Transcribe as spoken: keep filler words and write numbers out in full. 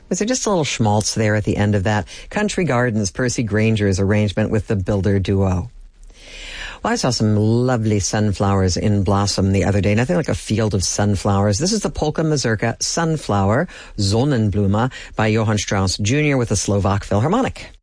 Was there just a little schmaltz there at the end of that? Country Gardens, Percy Granger's arrangement with the Builder Duo. Well, I saw some lovely sunflowers in blossom the other day. Nothing like a field of sunflowers. This is the Polka Mazurka Sunflower, Sonnenblume, by Johann Strauss Junior with the Slovak Philharmonic.